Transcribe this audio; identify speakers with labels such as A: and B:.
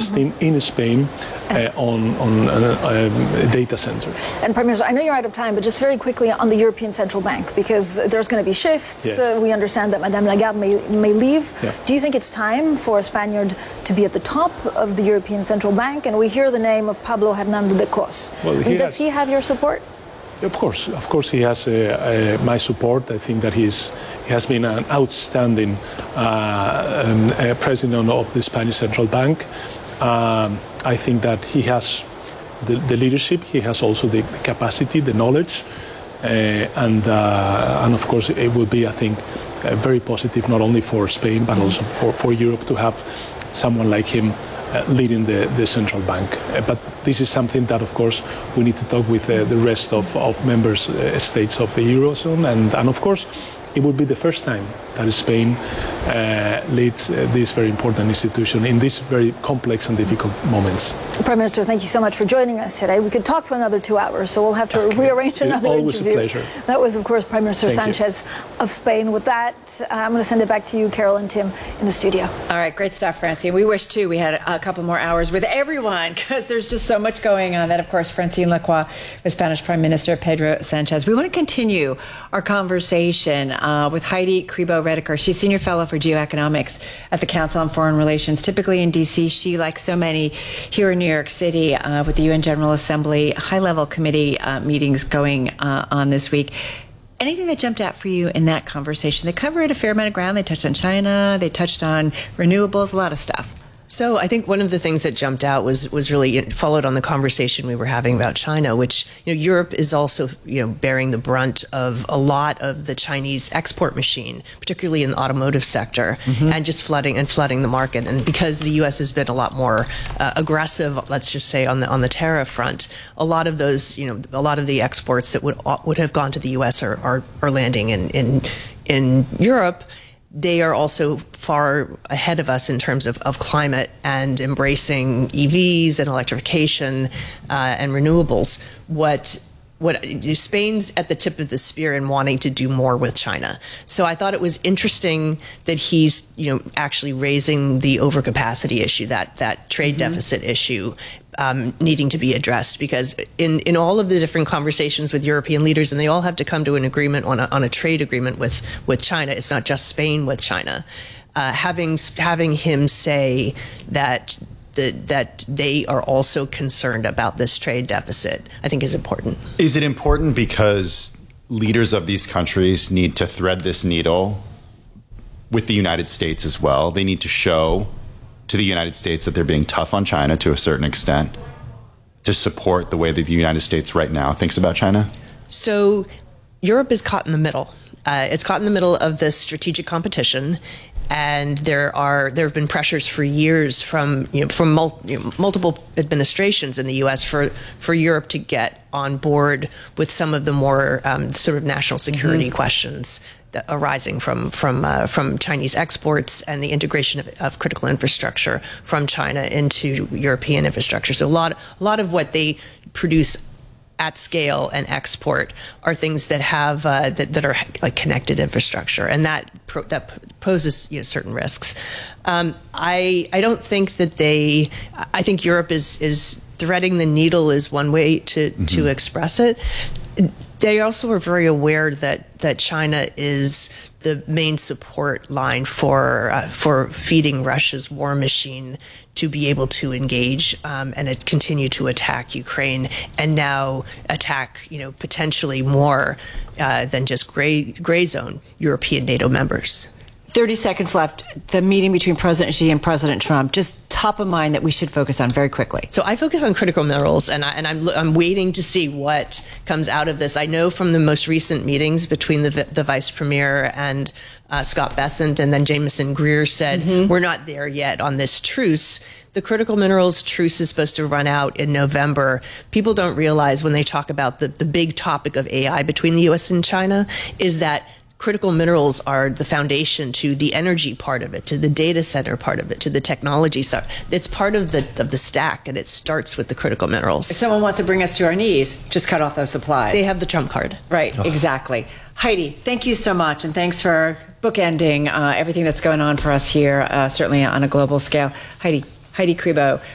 A: investing in Spain on data centers.
B: And Prime Minister, I know you're out of time, but just very quickly on the European Central Bank, because there's going to be shifts.
A: Yes.
B: We understand that Madame Lagarde may leave.
A: Yeah.
B: Do you think it's time for a Spaniard to be at the top of the European Central Bank? And we hear the name of Pablo Hernando de Cos.
A: Well,
B: does he have your support?
A: Of course, he has my support. I think that he has been an outstanding president of the Spanish Central Bank. I think that he has the leadership. He has also the capacity, the knowledge, and of course, it will be, I think, very positive not only for Spain but also for Europe to have someone like him leading the central bank. But this is something that, of course, we need to talk with the rest of members states of the Eurozone. And of course, it would be the first time that Spain leads this very important institution in these very complex and difficult moments.
B: Prime Minister, thank you so much for joining us today. We could talk for another 2 hours, so we'll have to rearrange another
A: Always
B: interview.
A: Always a pleasure.
B: That was, of course, Prime Minister
A: Thank
B: Sanchez of Spain. With that, I'm going to send it back to you, Carol and Tim, in the studio.
C: All right, great stuff, Francine. We wish, too, we had a couple more hours with everyone, because there's just so much going on. That, of course, Francine Lacqua with Spanish Prime Minister Pedro Sanchez. We want to continue our conversation with Heidi Kribo-Rediker. She's Senior Fellow for Geoeconomics at the Council on Foreign Relations. Typically in D.C., she, like so many here in New York City, with the UN General Assembly high-level committee meetings going on this week. Anything that jumped out for you in that conversation? They covered a fair amount of ground. They touched on China. They touched on renewables, a lot of stuff.
D: So I think one of the things that jumped out was really followed on the conversation we were having about China, which, Europe is also, bearing the brunt of a lot of the Chinese export machine, particularly in the automotive sector, and just flooding the market. And because the U.S. has been a lot more aggressive, let's just say on the tariff front, a lot of those, a lot of the exports that would have gone to the U.S. are landing in Europe. They are also far ahead of us in terms of climate and embracing EVs and electrification and renewables. What Spain's at the tip of the spear in wanting to do more with China. So I thought it was interesting that he's actually raising the overcapacity issue, that trade deficit issue, needing to be addressed, because in all of the different conversations with European leaders, and they all have to come to an agreement on a trade agreement with China. It's not just Spain with China. Having him say that they are also concerned about this trade deficit, I think is important.
E: Is it important because leaders of these countries need to thread this needle with the United States as well? They need to show to the United States that they're being tough on China to a certain extent to support the way that the United States right now thinks about China? So
D: Europe is caught in the middle. It's caught in the middle of this strategic competition, and there have been pressures for years from multiple administrations in the U.S. for Europe to get on board with some of the more sort of national security questions that arising from Chinese exports and the integration of critical infrastructure from China into European infrastructure. So a lot of what they produce at scale and export are things that have that are like connected infrastructure, and that poses certain risks. I don't think that I think Europe is threading the needle is one way to express it. They also are very aware that China is the main support line for feeding Russia's war machine to be able to engage and continue to attack Ukraine, and now attack potentially more than just gray zone European NATO members.
C: 30 seconds left. The meeting between President Xi and President Trump, just top of mind that we should focus on very quickly.
D: So I focus on critical minerals, and I'm waiting to see what comes out of this. I know from the most recent meetings between the Vice Premier and Scott Bessent, and then Jameson Greer said, we're not there yet on this truce. The critical minerals truce is supposed to run out in November. People don't realize when they talk about the big topic of AI between the U.S. and China is that critical minerals are the foundation to the energy part of it, to the data center part of it, to the technology side. It's part of the stack, and it starts with the critical minerals.
C: If someone wants to bring us to our knees, just cut off those supplies.
D: They have the trump card.
C: Right, exactly. Heidi, thank you so much, and thanks for bookending everything that's going on for us here, certainly on a global scale. Heidi Kribo